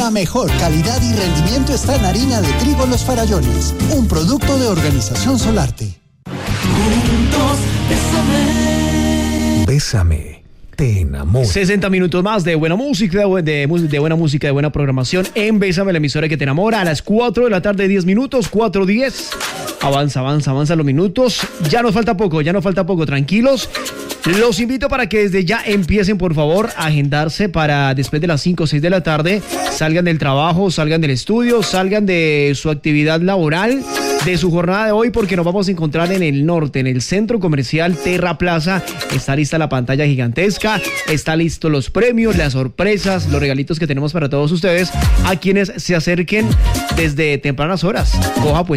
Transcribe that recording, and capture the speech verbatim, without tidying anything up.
La mejor calidad y rendimiento está en harina de trigo Los Farallones, un producto de Organización Solarte. Juntos, bésame. Bésame, te enamoro. sesenta minutos más de buena música, de, de, de buena música, de buena programación en Bésame, la emisora que te enamora, a las cuatro de la tarde, diez minutos, cuatro diez. Avanza, avanza, avanza los minutos. Ya nos falta poco, ya nos falta poco, tranquilos. Los invito para que desde ya empiecen, por favor, a agendarse para después de las cinco o seis de la tarde, salgan del trabajo, salgan del estudio, salgan de su actividad laboral, de su jornada de hoy, porque nos vamos a encontrar en el norte, en el centro comercial Terra Plaza. Está lista la pantalla gigantesca, está listo los premios, las sorpresas, los regalitos que tenemos para todos ustedes, a quienes se acerquen desde tempranas horas. Coja pues